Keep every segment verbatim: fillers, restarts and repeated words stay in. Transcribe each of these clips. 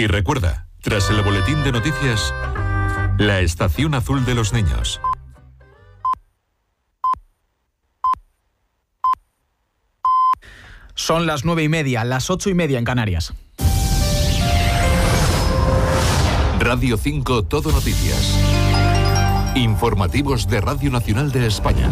Y recuerda, tras el boletín de noticias, la estación azul de los niños. Son las nueve y media, las ocho y media en Canarias. Radio cinco Todo Noticias. Informativos de Radio Nacional de España.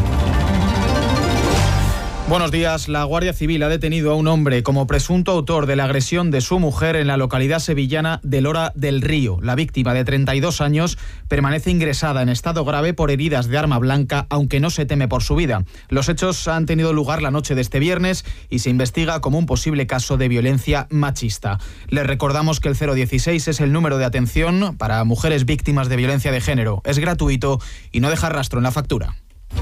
Buenos días. La Guardia Civil ha detenido a un hombre como presunto autor de la agresión de su mujer en la localidad sevillana de Lora del Río. La víctima, de treinta y dos años, permanece ingresada en estado grave por heridas de arma blanca, aunque no se teme por su vida. Los hechos han tenido lugar la noche de este viernes y se investiga como un posible caso de violencia machista. Les recordamos que el cero dieciséis es el número de atención para mujeres víctimas de violencia de género. Es gratuito y no deja rastro en la factura.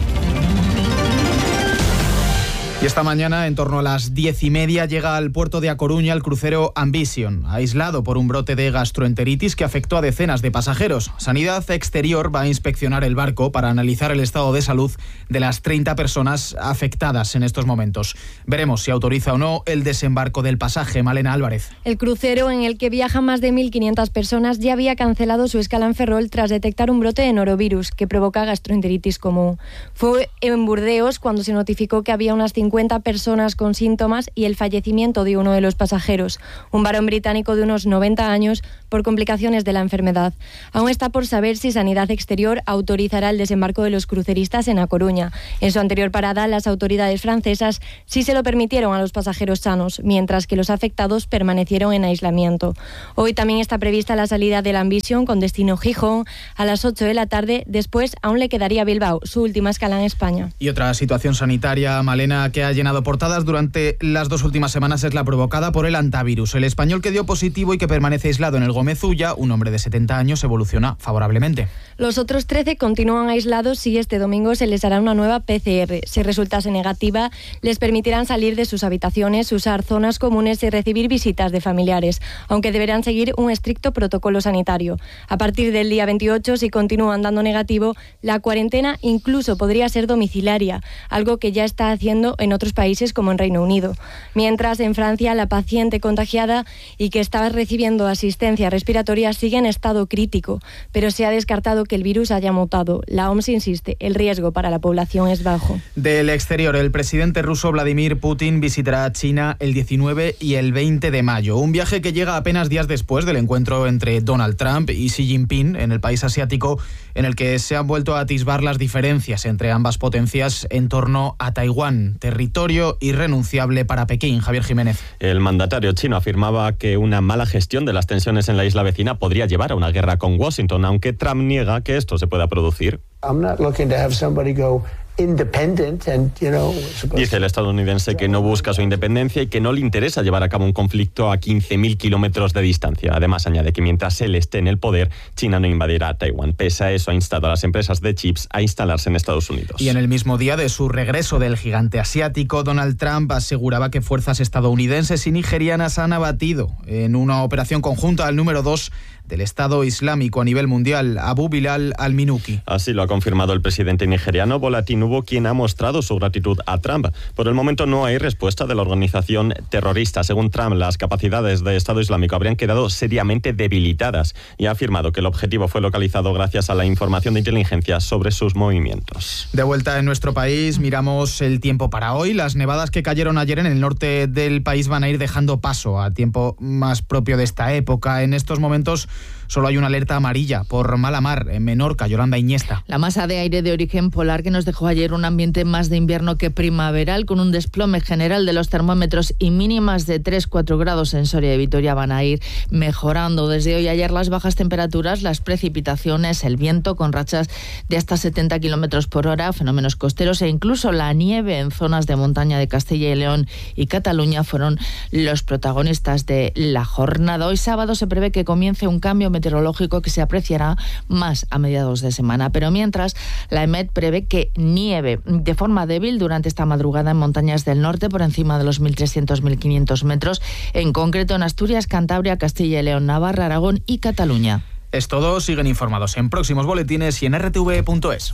Y esta mañana, en torno a las diez y media, llega al puerto de A Coruña el crucero Ambition, aislado por un brote de gastroenteritis que afectó a decenas de pasajeros. Sanidad Exterior va a inspeccionar el barco para analizar el estado de salud de las treinta personas afectadas en estos momentos. Veremos si autoriza o no el desembarco del pasaje. Malena Álvarez. El crucero, en el que viajan más de mil quinientas personas, ya había cancelado su escala en Ferrol tras detectar un brote de norovirus que provoca gastroenteritis común. Fue en Burdeos cuando se notificó que había unas cincuenta personas con síntomas y el fallecimiento de uno de los pasajeros, un varón británico de unos noventa años, por complicaciones de la enfermedad. Aún está por saber si Sanidad Exterior autorizará el desembarco de los cruceristas en A Coruña. En su anterior parada, las autoridades francesas sí se lo permitieron a los pasajeros sanos, mientras que los afectados permanecieron en aislamiento. Hoy también está prevista la salida de la Ambition con destino Gijón a las ocho de la tarde. Después aún le quedaría Bilbao, su última escala en España. Y otra situación sanitaria, Malena, que ha llenado portadas durante las dos últimas semanas es la provocada por el hantavirus. El español que dio positivo y que permanece aislado en el Gómez Ulla, un hombre de setenta años, evoluciona favorablemente. Los otros trece continúan aislados y este domingo se les hará una nueva P C R. Si resultase negativa, les permitirán salir de sus habitaciones, usar zonas comunes y recibir visitas de familiares, aunque deberán seguir un estricto protocolo sanitario. A partir del día veintiocho, si continúan dando negativo, la cuarentena incluso podría ser domiciliaria, algo que ya está haciendo en otros países como en Reino Unido. Mientras, en Francia, la paciente contagiada y que estaba recibiendo asistencia respiratoria sigue en estado crítico, pero se ha descartado que el virus haya mutado. La O M S insiste, el riesgo para la población es bajo. Del exterior, el presidente ruso Vladimir Putin visitará China el diecinueve y el veinte de mayo. Un viaje que llega apenas días después del encuentro entre Donald Trump y Xi Jinping en el país asiático, en el que se han vuelto a atisbar las diferencias entre ambas potencias en torno a Taiwán, territorio irrenunciable para Pekín. Javier Jiménez. El mandatario chino afirmaba que una mala gestión de las tensiones en la isla vecina podría llevar a una guerra con Washington, aunque Trump niega que esto se pueda producir. I'm not looking to have somebody go independent and, you know, Dice el estadounidense que no busca su independencia y que no le interesa llevar a cabo un conflicto a quince mil kilómetros de distancia. Además, añade que mientras él esté en el poder, China no invadirá Taiwán. Pese a eso, ha instado a las empresas de chips a instalarse en Estados Unidos. Y en el mismo día de su regreso del gigante asiático, Donald Trump aseguraba que fuerzas estadounidenses y nigerianas han abatido en una operación conjunta al número dos del Estado Islámico a nivel mundial, Abu Bilal al-Minuki. Así lo ha confirmado el presidente nigeriano Bola Tinubu, quien ha mostrado su gratitud a Trump. Por el momento no hay respuesta de la organización terrorista. Según Trump, las capacidades de Estado Islámico habrían quedado seriamente debilitadas y ha afirmado que el objetivo fue localizado gracias a la información de inteligencia sobre sus movimientos. De vuelta en nuestro país, miramos el tiempo para hoy. Las nevadas que cayeron ayer en el norte del país van a ir dejando paso a tiempo más propio de esta época. En estos momentos solo hay una alerta amarilla por mala mar en Menorca. Yolanda Iñesta. La masa de aire de origen polar que nos dejó ayer un ambiente más de invierno que primaveral, con un desplome general de los termómetros y mínimas de tres a cuatro grados en Soria y Vitoria, van a ir mejorando. Desde hoy a ayer las bajas temperaturas, las precipitaciones, el viento con rachas de hasta setenta kilómetros por hora, fenómenos costeros e incluso la nieve en zonas de montaña de Castilla y León y Cataluña fueron los protagonistas de la jornada. Hoy sábado se prevé que comience un cambio meteorológico que se apreciará más a mediados de semana, pero mientras la EMET prevé que nieve de forma débil durante esta madrugada en montañas del norte por encima de los mil trescientos a mil quinientos metros, en concreto en Asturias, Cantabria, Castilla y León, Navarra, Aragón y Cataluña. Es todo, siguen informados en próximos boletines y en r t v punto es.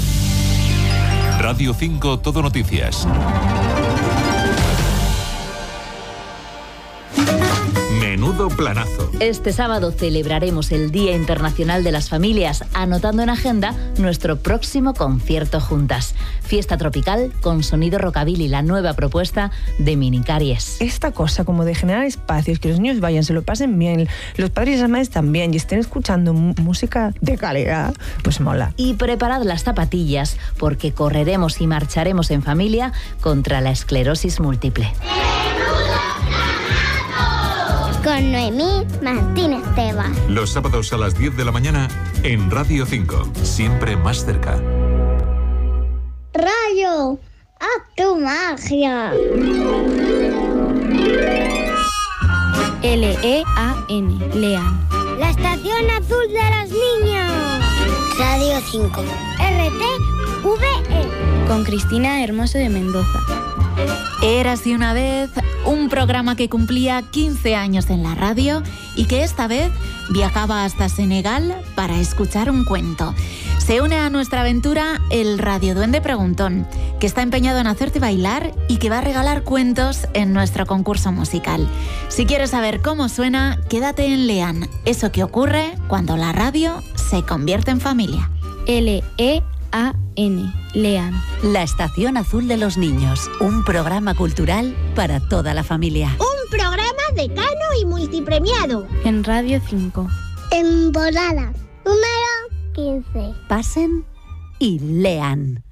Radio cinco Todo Noticias. Menudo planazo. Este sábado celebraremos el Día Internacional de las Familias, anotando en agenda nuestro próximo concierto juntas. Fiesta tropical con sonido rockabilly, la nueva propuesta de Minicaries. Esta cosa como de generar espacios, que los niños vayan, se lo pasen bien, los padres y las madres también, y estén escuchando m- música de calidad, pues mola. Y preparad las zapatillas, porque correremos y marcharemos en familia contra la esclerosis múltiple. Con Noemí Martínez Tebas. Los sábados a las diez de la mañana en Radio cinco, siempre más cerca. Rayo, haz tu magia. L E A N, Lean. La estación azul de los niños. Radio cinco. R T V E. Con Cristina Hermoso de Mendoza. Érase una vez un programa que cumplía quince años en la radio y que esta vez viajaba hasta Senegal para escuchar un cuento. Se une a nuestra aventura el radioduende preguntón, que está empeñado en hacerte bailar y que va a regalar cuentos en nuestro concurso musical. Si quieres saber cómo suena, quédate en Lean, eso que ocurre cuando la radio se convierte en familia. L E A N, Lean. La estación azul de los niños, un programa cultural para toda la familia. Un programa decano y multipremiado. En Radio cinco. Temporada número quince. Pasen y lean.